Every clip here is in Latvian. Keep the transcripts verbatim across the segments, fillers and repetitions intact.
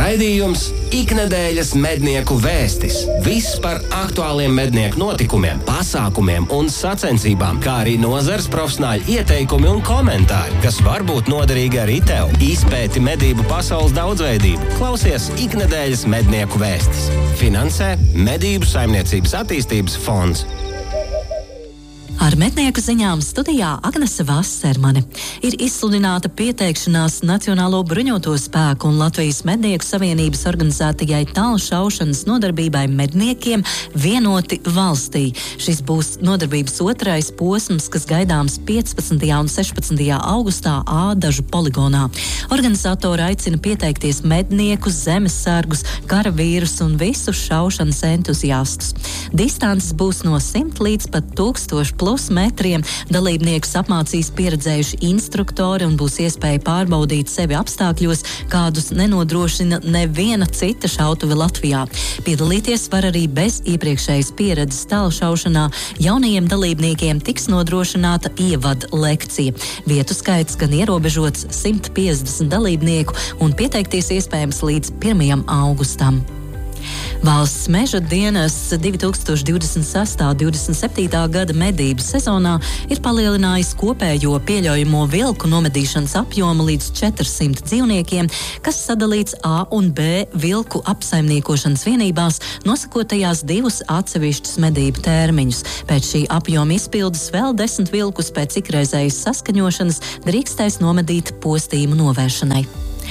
Raidījums Iknedēļas mednieku vēstis. Viss par aktuāliem mednieku notikumiem, pasākumiem un sacensībām, kā arī nozares profesionāļu ieteikumi un komentāri, kas var būt noderīgi arī tev. Izpēti medību pasaules daudzveidību. Klausies Iknedēļas mednieku vēstis. Finansē Medību saimniecības attīstības fonds. Ar mednieku ziņām studijā Agnese Vassermane. Ir izsludināta pieteikšanās Nacionālo bruņoto spēku un Latvijas mednieku savienības organizētajai tālšaušanas nodarbībai medniekiem vienoti valstī. Šis būs nodarbības otrais posms, kas gaidāms piecpadsmitajā un sešpadsmitajā augustā Ādažu poligonā. Organizatori aicina pieteikties medniekus, zemesargus, karavīrus un visus šaušanas entuziastus. Distances būs no simt līdz pat tūkstoši plus metriem. Dalībniekus apmācīs pieredzējuši instruktori un būs iespēja pārbaudīt sevi apstākļos, kādus nenodrošina neviena cita šautuve Latvijā. Piedalīties var arī bez iepriekšējas pieredzes tālšaušanā. Jaunajiem dalībniekiem tiks nodrošināta ievada lekcija. Vietu skaits gan ierobežots simt piecdesmit dalībnieku un pieteikties iespējams līdz pirmajam augustam. Valsts meža dienests divi tūkstoši divdesmit sestā un divdesmit septītā gada medību sezonā ir palielinājis kopējo pieļaujamo vilku nomedīšanas apjomu līdz četrsimt dzīvniekiem, kas sadalīts A un B vilku apsaimniekošanas vienībās, nosakot tajās divus atsevišķus medību termiņus. Pēc šī apjoma izpildes vēl desmit vilkus pēc ikreizējas saskaņošanas drīkstēs nomedīt postījumu novēršanai.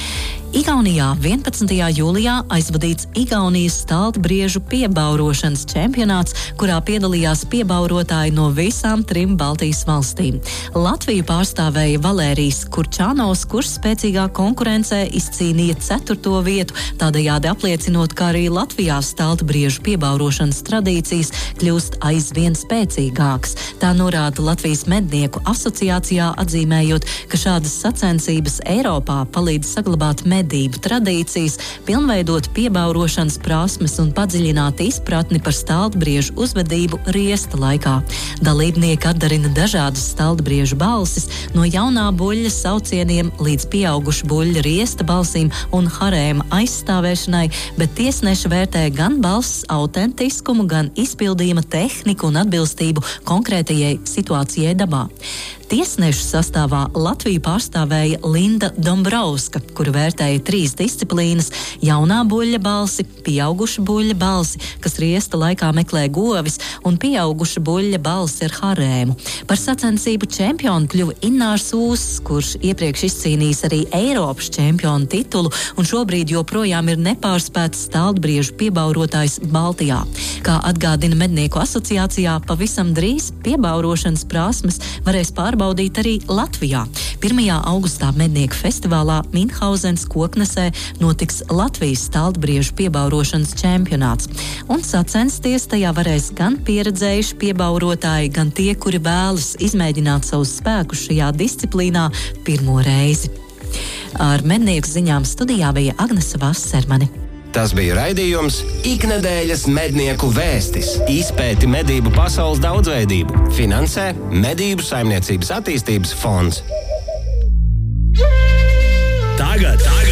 Igaunijā vienpadsmitajā jūlijā aizvadīts Igaunijas staltbriežu piebaurošanas čempionāts, kurā piedalījās piebaurotāji no visām trim Baltijas valstīm. Latviju pārstāvēja Valērijs Kurčānovs, kurš spēcīgā konkurencē izcīnīja ceturto vietu, tādējādi apliecinot, ka arī Latvijā staltbriežu piebaurošanas tradīcijas kļūst aizvien spēcīgākas. Tā norāda Latvijas mednieku asociācijā, atzīmējot, ka šādas sacensības Eiropā palīdz saglabāt mednieku medību tradīcijas, pilnveidot piebaurošanas prasmes un padziļināt izpratni par staltbriežu uzvedību riesta laikā. Dalībnieki atdarina dažādas staltbriežu balsis, no jaunā buļļa saucieniem līdz pieaugušu buļļa riesta balsīm un harēma aizstāvēšanai, bet tiesneši vērtē gan balss autentiskumu, gan izpildījuma tehniku un atbilstību konkrētajai situācijai dabā. Tiesnešu sastāvā Latviju pārstāvēja Linda Dombrovska, kura vērtēja trīs disciplīnas – jaunā buļļa balsi, pieauguša buļļa balsi, kas riesta laikā meklē govis, un pieauguša buļļa balsi ar harēmu. Par sacensību čempionu kļuva Inārs Ūss, kurš iepriekš izcīnījis arī Eiropas čempionu titulu un šobrīd joprojām ir nepārspēts staltbriežu piebaurotājs Baltijā. Kā atgādina mednieku asociācijā, pavisam drīz piebaurošanas prasmes varēs pārbaudīt baudīt arī Latvijā. pirmajā augustā mednieku festivālā Minhausenas Koknesē notiks Latvijas staltbriežu piebaurošanas čempionāts. Un sacensties tajā varēs gan pieredzējuši piebaurotāji, gan tie, kuri vēlas izmēģināt savus spēkus šajā disciplīnā pirmo reizi. Ar mednieku ziņām studijā bija Agnese Vassermane. Tas bija raidījums Iknedēļas mednieku vēstis. Izpēti medību pasaules daudzveidību. Finansē Medību saimniecības attīstības fonds. Tagad, tagad!